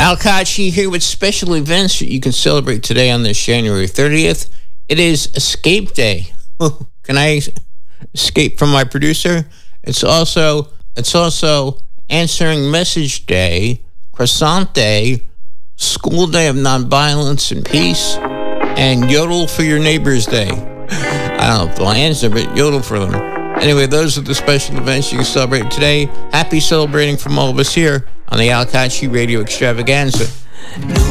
Al Kachi here with special events that you can celebrate today on this January 30th. It is Escape Day. Can I escape from my producer? It's also Answering Message Day, Croissant Day, School Day of Nonviolence and Peace, and Yodel for Your Neighbors Day. I don't know if they'll answer, but yodel for them. Anyway, those are the special events you can celebrate today. Happy celebrating from all of us here on the Al Kachi Radio Extravaganza.